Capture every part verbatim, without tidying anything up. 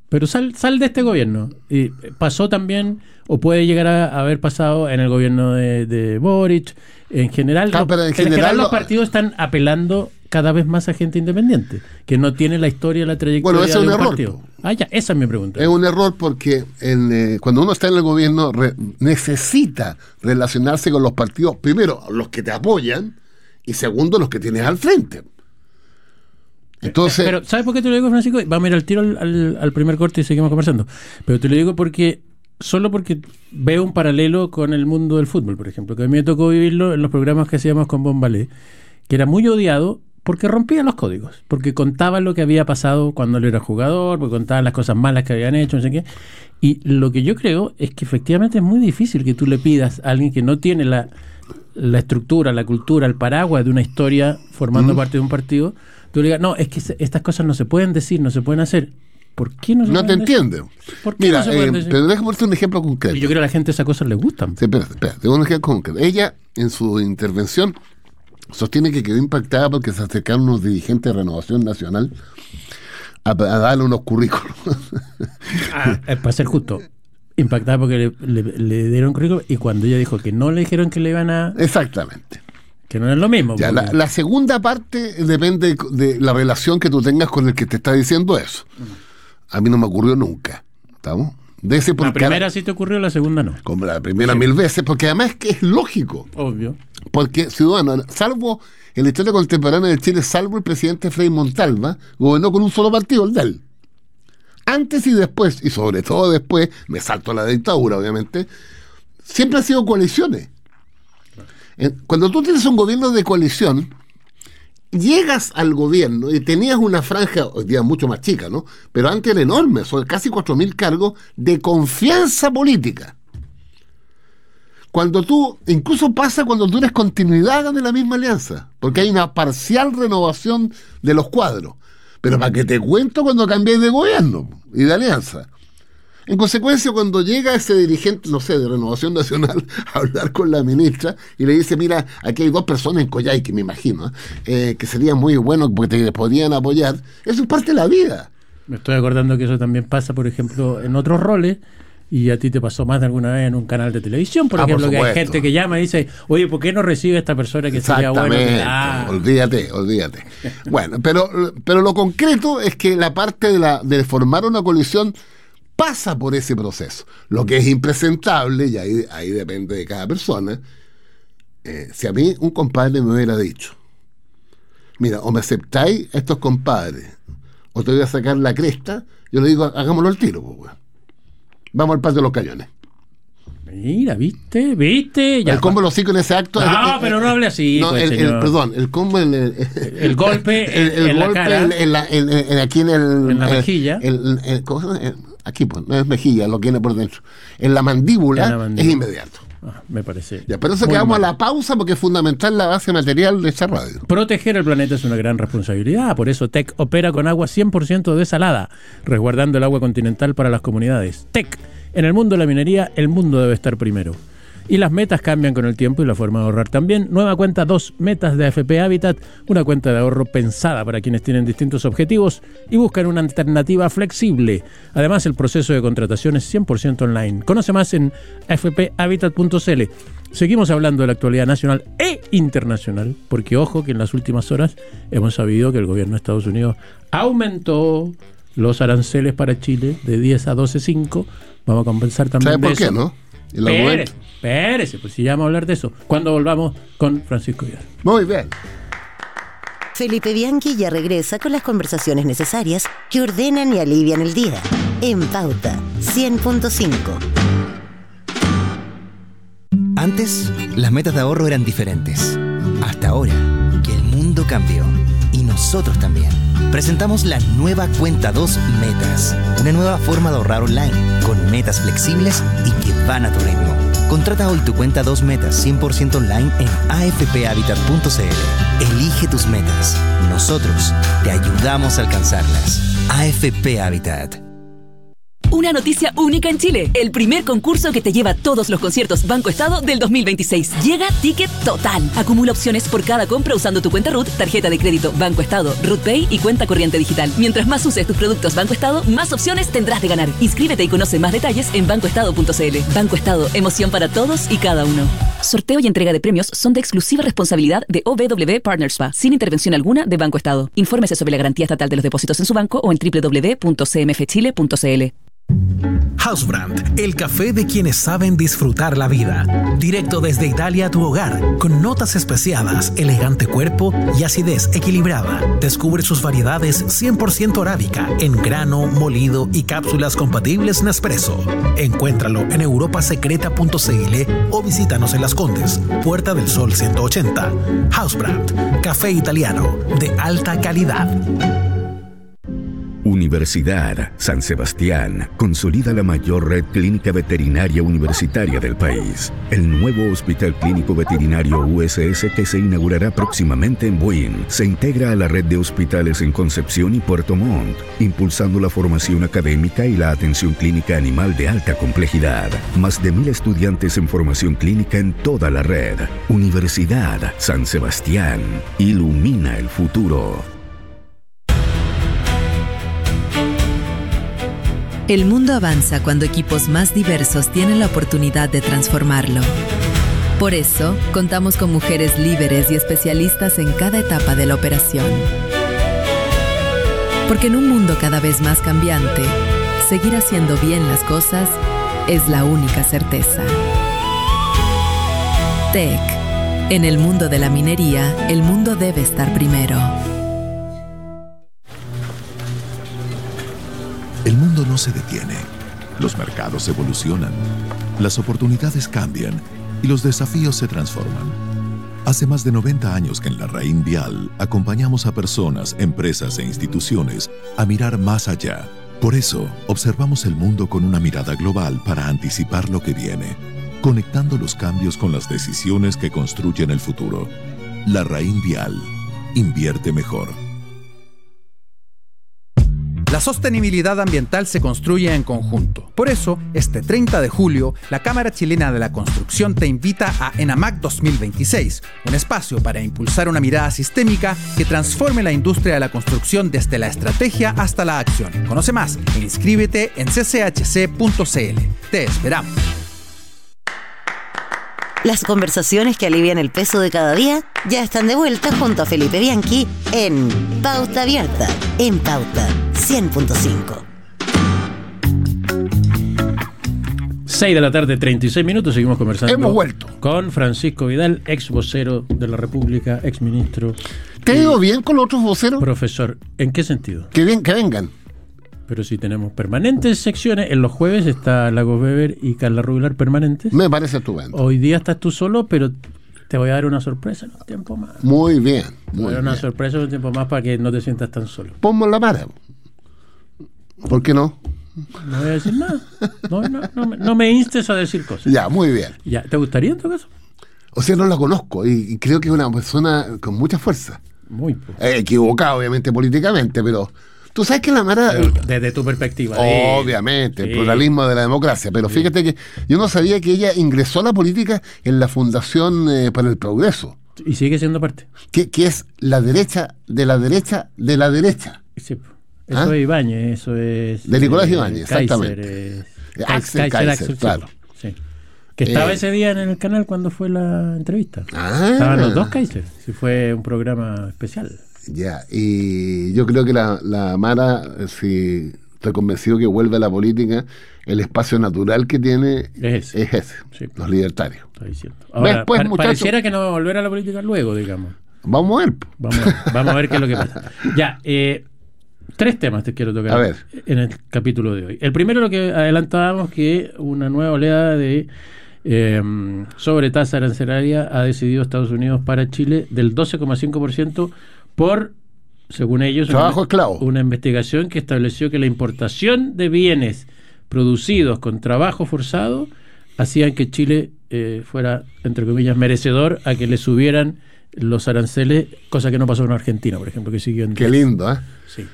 Pero sal, sal de este gobierno. Y pasó también, o puede llegar a, a haber pasado en el gobierno de, de Boric. En general, Claro, pero en en general general lo- los partidos están apelando cada vez más a gente independiente, que no tiene la historia, la trayectoria Bueno, ese es de un un error, partido. po. Ah, ya, esa es mi pregunta. Es un error porque en, eh, cuando uno está en el gobierno re- necesita relacionarse con los partidos, primero, los que te apoyan, y segundo, los que tienes al frente. Entonces, Pero, ¿sabes por qué te lo digo, Francisco? Vamos a ir al tiro al, al, al primer corte y seguimos conversando. Pero te lo digo porque solo porque veo un paralelo con el mundo del fútbol, por ejemplo, que a mí me tocó vivirlo en los programas que hacíamos con Bombalé, que era muy odiado porque rompía los códigos, porque contaba lo que había pasado cuando él era jugador, porque contaba las cosas malas que habían hecho, no sé qué. Y lo que yo creo es que efectivamente es muy difícil que tú le pidas a alguien que no tiene la, la estructura, la cultura, el paraguas de una historia formando mm. parte de un partido, tú le digas, no, es que se, estas cosas no se pueden decir, no se pueden hacer. ¿Por qué no se no te pueden entiende. decir? ¿Por qué Mira, no se pueden eh, decir? pero déjame darte un ejemplo concreto. Y yo creo que a la gente esas cosas le gustan. Sí, espérate, espérate, un ejemplo concreto. Ella, en su intervención, sostiene que quedó impactada porque se acercaron unos dirigentes de Renovación Nacional a, a darle unos currículos. Ah, eh, para ser justo, impactada porque le, le, le dieron currículum y cuando ella dijo que no le dijeron que le iban a... Exactamente. Que no es lo mismo. Ya, la, la segunda parte depende de la relación que tú tengas con el que te está diciendo eso. A mí no me ocurrió nunca. ¿Estamos? De ese la primera sí te ocurrió, la segunda no. Como la primera sí. mil veces, porque además es que es lógico. Obvio. Porque Ciudadanos, salvo en la historia contemporánea de Chile, salvo el presidente Frei Montalva, gobernó con un solo partido, el de él. Antes y después, y sobre todo después, me salto a la dictadura, obviamente, siempre han sido coaliciones. Cuando tú tienes un gobierno de coalición, llegas al gobierno y tenías una franja, hoy día mucho más chica, ¿no? Pero antes era enorme, son casi cuatro mil cargos de confianza política. Cuando tú, incluso pasa cuando tú eres continuidad de la misma alianza, porque hay una parcial renovación de los cuadros. Pero para que te cuento cuando cambies de gobierno y de alianza. En consecuencia, cuando llega ese dirigente, no sé, de Renovación Nacional a hablar con la ministra y le dice, mira, aquí hay dos personas en Coyhaique, me imagino, eh, que sería muy bueno porque te podrían apoyar, eso es parte de la vida. Me estoy acordando que eso también pasa, por ejemplo, en otros roles, y a ti te pasó más de alguna vez en un canal de televisión, por ah, ejemplo, por que hay gente que llama y dice, oye, ¿por qué no recibe esta persona que sería bueno? Que... Ah. Olvídate, olvídate. Bueno, pero, pero lo concreto es que la parte de, la, de formar una coalición pasa por ese proceso. Lo que es impresentable, y ahí, ahí depende de cada persona, eh, si a mí un compadre me hubiera dicho, mira, o me aceptáis a estos compadres, o te voy a sacar la cresta, yo le digo, hagámoslo al tiro, pues, bueno. Vamos al patio de los cañones. Mira, ¿viste? ¿Viste? Ya, el combo de los cinco en ese acto. No, es, pero no hable así. No, pues, el, el, perdón, el combo. El, el, el golpe el, el, en golpe la cara. En, en la, en, en, aquí en el. En la mejilla. El, el, el, aquí, pues, no es mejilla, lo tiene por dentro. En la mandíbula, en la mandíbula. Es inmediato. Ah, me parece. Ya, pero eso que vamos a la pausa porque es fundamental la base material de esta radio. Proteger el planeta es una gran responsabilidad. Por eso T E C opera con agua cien por ciento desalada, resguardando el agua continental para las comunidades. T E C. En el mundo de la minería, el mundo debe estar primero. Y las metas cambian con el tiempo y la forma de ahorrar también. Nueva cuenta dos Metas de A F P Habitat, una cuenta de ahorro pensada para quienes tienen distintos objetivos y buscan una alternativa flexible. Además, el proceso de contratación es cien por ciento online. Conoce más en a f p habitat punto c l. Seguimos hablando de la actualidad nacional e internacional, porque ojo que en las últimas horas hemos sabido que el gobierno de Estados Unidos aumentó los aranceles para Chile de diez a doce punto cinco. Vamos a conversar también ¿Sabe de por eso. qué, no? Espérese, espérese, pues si ya vamos a hablar de eso. Cuando volvamos con Francisco Vidal. Muy bien. Felipe Bianchi ya regresa con las conversaciones necesarias que ordenan y alivian el día. En Pauta cien punto cinco. Antes, las metas de ahorro eran diferentes. Hasta ahora, que el mundo cambió. Y nosotros también. Presentamos la nueva Cuenta dos Metas. Una nueva forma de ahorrar online, con metas flexibles y que van a tu ritmo. Contrata hoy tu Cuenta dos Metas cien por ciento online en a f p habitat punto c l. Elige tus metas. Nosotros te ayudamos a alcanzarlas. A F P Habitat. Una noticia única en Chile. El primer concurso que te lleva todos los conciertos Banco Estado del dos mil veintiséis. Llega Ticket Total. Acumula opciones por cada compra usando tu cuenta R U T, tarjeta de crédito Banco Estado, R U T Pay y cuenta corriente digital. Mientras más uses tus productos Banco Estado, más opciones tendrás de ganar. Inscríbete y conoce más detalles en banco estado punto c l. Banco Estado, emoción para todos y cada uno. Sorteo y entrega de premios son de exclusiva responsabilidad de O B W Partners S P A, sin intervención alguna de Banco Estado. Infórmese sobre la garantía estatal de los depósitos en su banco o en doble u doble u doble u punto c m f chile punto c l. Housebrand, el café de quienes saben disfrutar la vida. Directo desde Italia a tu hogar, con notas especiadas, elegante cuerpo y acidez equilibrada. Descubre sus variedades cien por ciento arábica, en grano, molido y cápsulas compatibles Nespresso. Encuéntralo en europa secreta punto c l o visítanos en Las Condes, Puerta del Sol ciento ochenta. Housebrand, café italiano de alta calidad. Universidad San Sebastián consolida la mayor red clínica veterinaria universitaria del país. El nuevo Hospital Clínico Veterinario U S S, que se inaugurará próximamente en Buin, se integra a la red de hospitales en Concepción y Puerto Montt, impulsando la formación académica y la atención clínica animal de alta complejidad. Más de mil estudiantes en formación clínica en toda la red. Universidad San Sebastián ilumina el futuro. El mundo avanza cuando equipos más diversos tienen la oportunidad de transformarlo. Por eso, contamos con mujeres líderes y especialistas en cada etapa de la operación. Porque en un mundo cada vez más cambiante, seguir haciendo bien las cosas es la única certeza. T E C. En el mundo de la minería, el mundo debe estar primero. El mundo no se detiene, los mercados evolucionan, las oportunidades cambian y los desafíos se transforman. Hace más de noventa años que en la Raín Vial acompañamos a personas, empresas e instituciones a mirar más allá. Por eso, observamos el mundo con una mirada global para anticipar lo que viene, conectando los cambios con las decisiones que construyen el futuro. La Raín Vial. Invierte mejor. La sostenibilidad ambiental se construye en conjunto. Por eso, este treinta de julio, la Cámara Chilena de la Construcción te invita a ENAMAC dos mil veintiséis, un espacio para impulsar una mirada sistémica que transforme la industria de la construcción desde la estrategia hasta la acción. Conoce más e inscríbete en c c h c punto c l. Te esperamos. Las conversaciones que alivian el peso de cada día ya están de vuelta junto a Felipe Bianchi en Pauta Abierta, en Pauta cien punto cinco. seis de la tarde, treinta y seis minutos, seguimos conversando. Hemos vuelto. Con Francisco Vidal, ex vocero de la República, ex ministro. ¿Te ha ido bien con los otros voceros? Profesor, ¿en qué sentido? Que bien, que vengan. Pero si tenemos permanentes secciones, en los jueves está Lagos Weber y Carla Rubilar permanentes. Me parece estupendo. Hoy día estás tú solo, pero te voy a dar una sorpresa en un tiempo más. Muy bien. Muy te voy a dar una bien. sorpresa en un tiempo más para que no te sientas tan solo. Ponme la para. ¿Por qué no? No voy a decir nada. No, no, no, me, no me instes a decir cosas. Ya, muy bien. Ya, ¿te gustaría en todo caso? O sea, no la conozco y, y creo que es una persona con mucha fuerza. Muy poco. Eh, equivocado, obviamente, políticamente, pero tú sabes que la Mara... Pero desde tu perspectiva. Obviamente, sí. El pluralismo de la democracia. Pero sí. Fíjate que yo no sabía que ella ingresó a la política en la Fundación eh, para el Progreso. Y sigue siendo parte. Que, que es la derecha de la derecha de la derecha. Sí. Eso ¿Ah? es Ibáñez, eso es... De Nicolás eh, Ibáñez, Kaiser, exactamente. Eh, Axel Kaiser, Kaiser claro. Sí. Que estaba eh, ese día en el canal cuando fue la entrevista. Ah, Estaban los dos Kaiser. Sí, fue un programa especial. Ya, y yo creo que la, la Mara, si estoy convencido que vuelve a la política, el espacio natural que tiene es ese, es ese sí, los libertarios. Está diciendo. Ahora, Después, pa- muchachos, pareciera que no va a volver a la política luego, digamos. Vamos a ver. Vamos a ver, vamos a ver qué es lo que pasa. Ya, eh, tres temas te quiero tocar a ver. en el capítulo de hoy. El primero, lo que adelantábamos, que una nueva oleada de eh, sobre tasa arancelaria ha decidido Estados Unidos para Chile del doce coma cinco por ciento por, según ellos, trabajo una, esclavo. Una investigación que estableció que la importación de bienes producidos con trabajo forzado hacían que Chile eh, fuera, entre comillas, merecedor a que le subieran los aranceles, cosa que no pasó en Argentina, por ejemplo, que siguió en Qué lindo, ¿eh? Sí.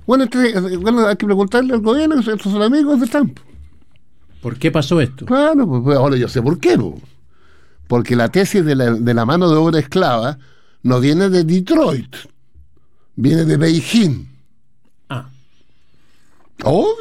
Bueno, entre, bueno, hay que preguntarle al gobierno, que estos son amigos de Trump. ¿Por qué pasó esto? Claro, pues, pues ahora yo sé por qué. Pues. Porque la tesis de la, de la mano de obra esclava no viene de Detroit, viene de Beijing. Ah. Oh,